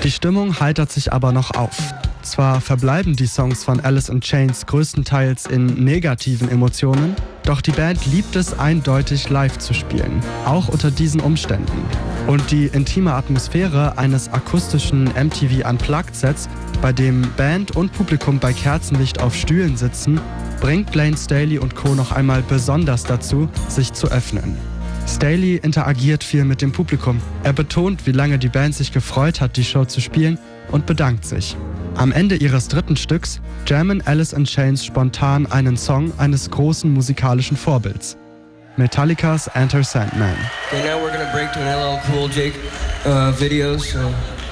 Die Stimmung heitert sich aber noch auf. Zwar verbleiben die Songs von Alice in Chains größtenteils in negativen Emotionen, doch die Band liebt es eindeutig live zu spielen, auch unter diesen Umständen. Und die intime Atmosphäre eines akustischen MTV Unplugged-Sets, bei dem Band und Publikum bei Kerzenlicht auf Stühlen sitzen, bringt Layne Staley und Co. noch einmal besonders dazu, sich zu öffnen. Staley interagiert viel mit dem Publikum. Er betont, wie lange die Band sich gefreut hat, die Show zu spielen, und bedankt sich. Am Ende ihres dritten Stücks jammen Alice in Chains spontan einen Song eines großen musikalischen Vorbilds. Metallicas Enter Sandman. Okay, now we're gonna break to an LL Cool J video, so